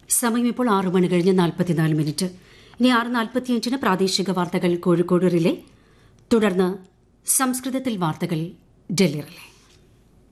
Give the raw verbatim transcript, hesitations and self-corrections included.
സമയം ഇപ്പോൾ ആറു മണി കഴിഞ്ഞ് നാൽപ്പത്തിനാല് മിനിറ്റ്. ഇനി ആറ് നാൽപ്പത്തിയഞ്ചിന് പ്രാദേശിക വാർത്തകൾ കോഴിക്കോട് റിലേ, തുടർന്ന് സംസ്കൃതത്തിൽ വാർത്തകൾ ഡൽഹി റിലേ.